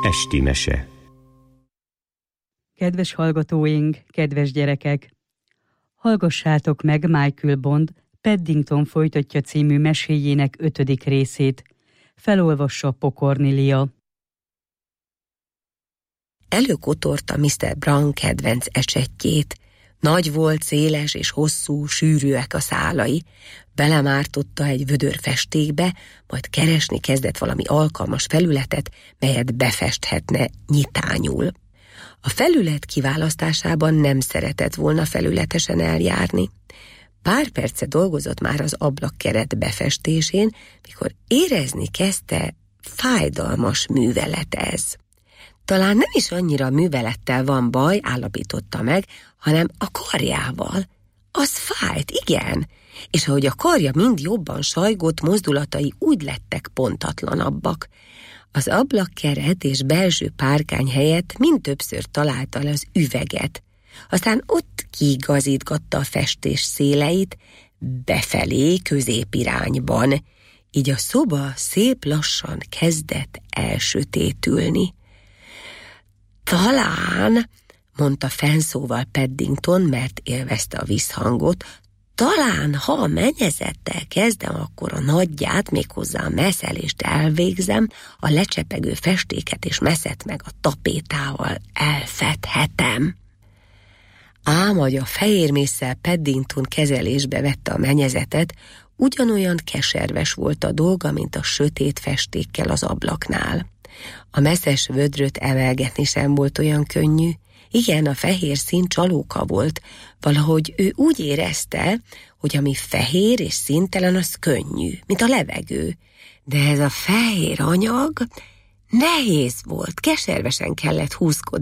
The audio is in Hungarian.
Esti mese. Kedves hallgatóink, kedves gyerekek! Hallgassátok meg Michael Bond Paddington folytatja című meséjének 5. részét. Felolvassa Pokornilia. Előkotorta Mr. Brown kedvenc esettjét. Nagy volt, széles és hosszú, sűrűek a szálai. Belemártotta egy vödör festékbe, majd keresni kezdett valami alkalmas felületet, melyet befesthetne nyitányul. A felület kiválasztásában nem szeretett volna felületesen eljárni. Pár perce dolgozott már az ablakkeret befestésén, mikor érezni kezdte, fájdalmas művelet ez. Talán nem is annyira a művelettel van baj, állapította meg, hanem a karjával. Az fájt, igen, és ahogy a karja mind jobban sajgott, mozdulatai úgy lettek pontatlanabbak. Az ablakkeret és belső párkány helyett mind többször találta el az üveget. Aztán ott kiigazítgatta a festés széleit, befelé, középirányban. Így a szoba szép lassan kezdett elsötétülni. Talán, mondta fennszóval Paddington, mert élvezte a visszhangot, talán, ha a mennyezettel kezdem, akkor a nagyját, méghozzá a messzelést elvégzem, a lecsepegő festéket és messzet meg a tapétával elfedhetem. Ám, hogy a fehérmésszel Paddington kezelésbe vette a mennyezetet, ugyanolyan keserves volt a dolga, mint a sötét festékkel az ablaknál. A messzes vödröt emelgetni sem volt olyan könnyű. Igen, a fehér szín csalóka volt, valahogy ő úgy érezte, hogy ami fehér és színtelen, az könnyű, mint a levegő. De ez a fehér anyag nehéz volt, keservesen kellett húzkodni